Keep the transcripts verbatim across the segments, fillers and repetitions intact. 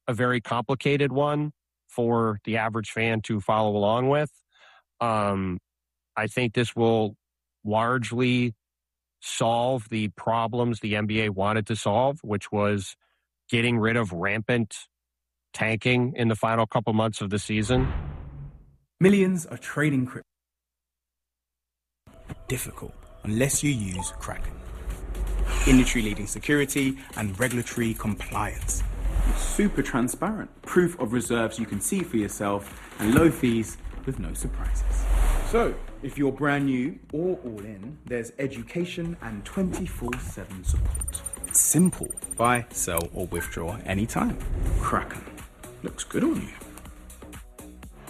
a very complicated one for the average fan to follow along with. Um, I think this will largely solve the problems the N B A wanted to solve, which was getting rid of rampant tanking in the final couple months of the season. Millions are trading crypto. Difficult unless you use Kraken. Industry-leading security and regulatory compliance. It's super transparent. Proof of reserves you can see for yourself, and low fees with no surprises. So, if you're brand new or all in, there's education and twenty-four seven support. It's simple. Buy, sell, or withdraw anytime. Kraken. Looks good on you.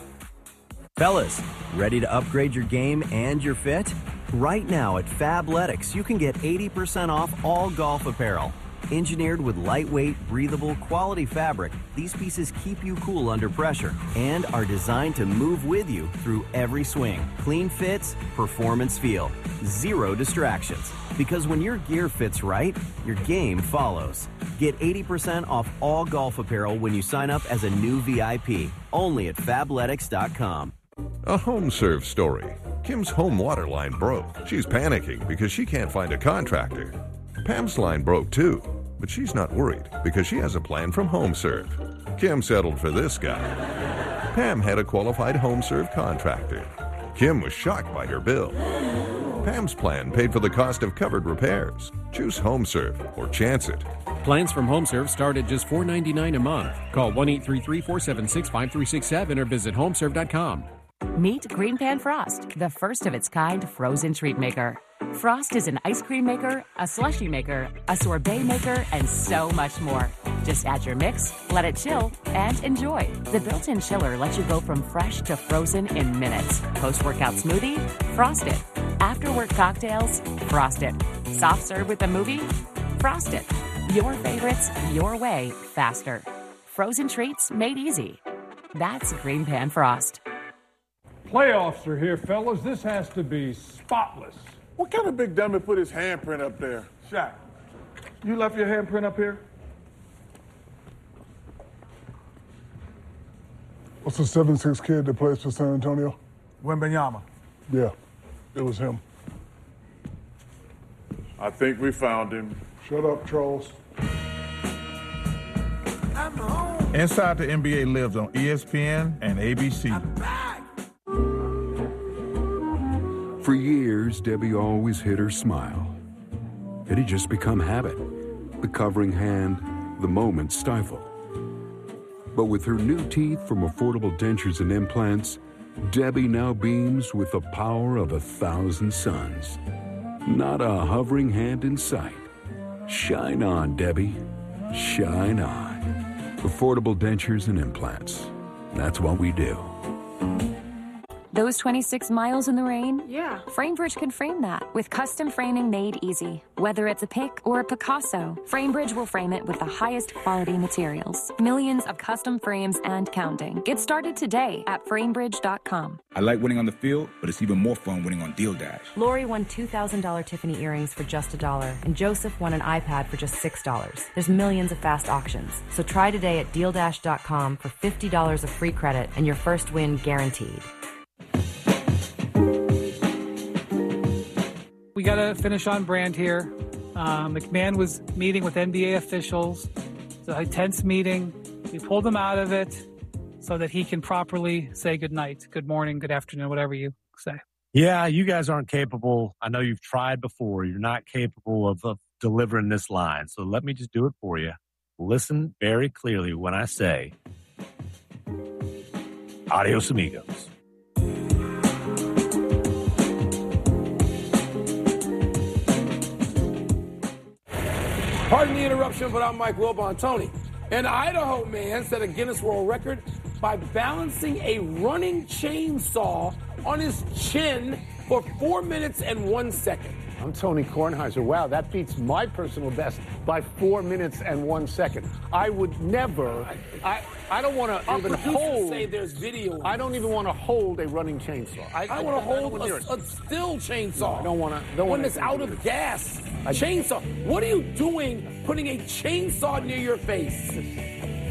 Fellas, ready to upgrade your game and your fit? Right now at Fabletics, you can get eighty percent off all golf apparel. Engineered with lightweight, breathable, quality fabric, these pieces keep you cool under pressure and are designed to move with you through every swing. Clean fits, performance feel, zero distractions. Because when your gear fits right, your game follows. Get eighty percent off all golf apparel when you sign up as a new V I P, only at Fabletics dot com. A HomeServe story. Kim's home water line broke. She's panicking because she can't find a contractor. Pam's line broke too, but she's not worried because she has a plan from HomeServe. Kim settled for this guy. Pam had a qualified HomeServe contractor. Kim was shocked by her bill. Pam's plan paid for the cost of covered repairs. Choose HomeServe or chance it. Plans from HomeServe start at just four dollars and ninety-nine cents a month. Call one eight three three, four seven six, five three six seven or visit homeserve dot com. Meet Green Pan Frost, the first of its kind frozen treat maker. Frost is an ice cream maker, a slushie maker, a sorbet maker, and so much more. Just add your mix, let it chill, and enjoy. The built-in chiller lets you go from fresh to frozen in minutes. Post-workout smoothie? Frost it. After-work cocktails? Frost it. Soft serve with a movie? Frost it. Your favorites, your way, faster. Frozen treats made easy. That's Green Pan Frost. Playoffs are here, fellas. This has to be spotless. What kind of big dummy put his handprint up there? Shaq, you left your handprint up here? What's the seven six kid that plays for San Antonio? Wembanyama. Yeah, it was him. I think we found him. Shut up, Charles. Inside the N B A lives on E S P N and A B C. For years, Debbie always hid her smile. It had just become habit. The covering hand, the moment stifled. But with her new teeth from Affordable Dentures and Implants, Debbie now beams with the power of a thousand suns. Not a hovering hand in sight. Shine on, Debbie. Shine on. Affordable Dentures and Implants. That's what we do. Those twenty-six miles in the rain? Yeah. FrameBridge can frame that with custom framing made easy. Whether it's a pick or a Picasso, FrameBridge will frame it with the highest quality materials. Millions of custom frames and counting. Get started today at framebridge dot com. I like winning on the field, but it's even more fun winning on Deal Dash. Lori won two thousand dollars Tiffany earrings for just a dollar, and Joseph won an iPad for just six dollars. There's millions of fast auctions. So try today at deal dash dot com for fifty dollars of free credit and your first win guaranteed. We got to finish on brand here. Uh, McMahon was meeting with N B A officials. It's a tense meeting. We pulled him out of it so that he can properly say good night, good morning, good afternoon, whatever you say. Yeah, you guys aren't capable. I know you've tried before. You're not capable of, of delivering this line. So let me just do it for you. Listen very clearly when I say, adios, amigos. Pardon the interruption, but I'm Mike Wilbon. An Idaho man set a Guinness World Record by balancing a running chainsaw on his chin for four minutes and one second. I'm Tony Kornheiser. Wow, that beats my personal best by four minutes and one second. I would never, I, I don't want to even hold. Say there's video. I don't even want to hold a running chainsaw. I, I, I want to hold a, a still chainsaw. No, I don't want to. Don't when wanna it's out of gas. I, chainsaw. What are you doing putting a chainsaw near your face?